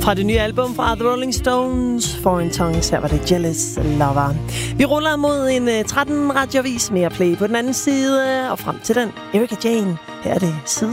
Fra det nye album fra The Rolling Stones, Foreign Tongues, her var det Jealous Lover. Vi ruller mod en 13 radiovis, mere play på den anden side, og frem til den, Erika Jane. Her er det side